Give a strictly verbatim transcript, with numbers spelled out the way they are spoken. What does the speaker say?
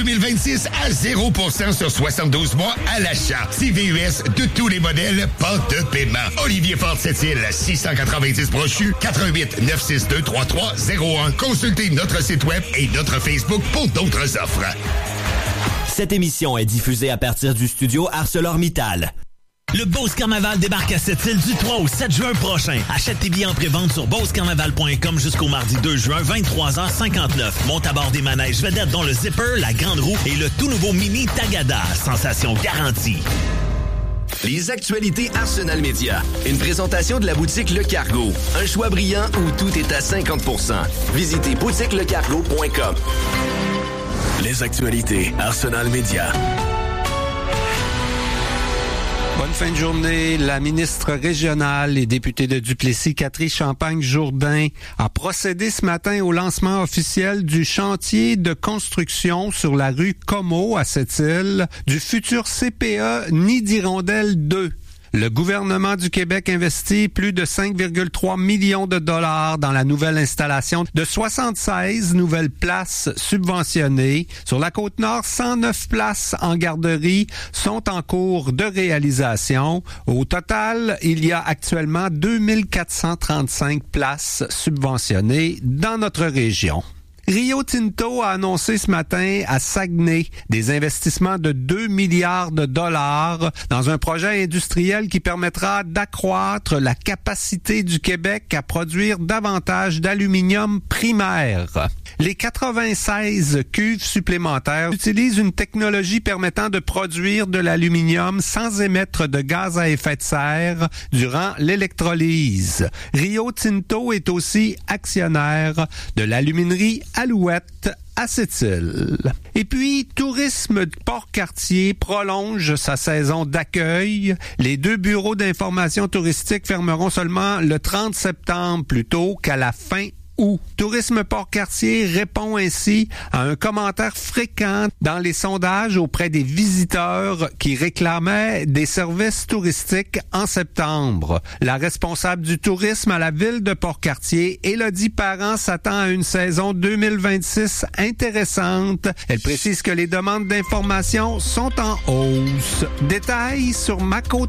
deux mille vingt-six à zéro pour cent sur soixante-douze mois à l'achat. C V U S de tous les modèles, pas de paiement. Olivier Ford Sept-Îles, six cent quatre-vingt-dix Brochu, quatre un huit neuf six deux trois trois zéro un. Consultez notre site web et notre Facebook pour d'autres offres. Cette émission est diffusée à partir du studio ArcelorMittal. Le Beauce Carnaval débarque à Sept-Îles du trois au sept juin prochain. Achète tes billets en pré-vente sur beauce carnaval point com jusqu'au mardi deux juin, vingt-trois heures cinquante-neuf. Monte à bord des manèges vedettes dont le Zipper, la Grande Roue et le tout nouveau Mini Tagada. Sensation garantie. Les actualités Arsenal Média. Une présentation de la boutique Le Cargo. Un choix brillant où tout est à cinquante pour cent. Visitez boutique le cargo point com. Les actualités Arsenal Média. Bonne fin de journée. La ministre régionale et députée de Duplessis, Catherine Champagne-Jourdain, a procédé ce matin au lancement officiel du chantier de construction sur la rue Comeau à Sept-Îles du futur C P E Nid d'Hirondelle deux. Le gouvernement du Québec investit plus de cinq virgule trois millions de dollars dans la nouvelle installation de soixante-seize nouvelles places subventionnées. Sur la Côte-Nord, cent neuf places en garderie sont en cours de réalisation. Au total, il y a actuellement deux mille quatre cent trente-cinq places subventionnées dans notre région. Rio Tinto a annoncé ce matin à Saguenay des investissements de deux milliards de dollars dans un projet industriel qui permettra d'accroître la capacité du Québec à produire davantage d'aluminium primaire. Les quatre-vingt-seize cuves supplémentaires utilisent une technologie permettant de produire de l'aluminium sans émettre de gaz à effet de serre durant l'électrolyse. Rio Tinto est aussi actionnaire de l'aluminerie Alouette à Sept-Îles. Et puis, Tourisme Port-Cartier prolonge sa saison d'accueil. Les deux bureaux d'information touristique fermeront seulement le trente septembre plutôt qu'à la fin août. Tourisme Port-Cartier répond ainsi à un commentaire fréquent dans les sondages auprès des visiteurs qui réclamaient des services touristiques en septembre. La responsable du tourisme à la ville de Port-Cartier, Élodie Parent, s'attend à une saison deux mille vingt-six intéressante. Elle précise que les demandes d'information sont en hausse. Détails sur ma côte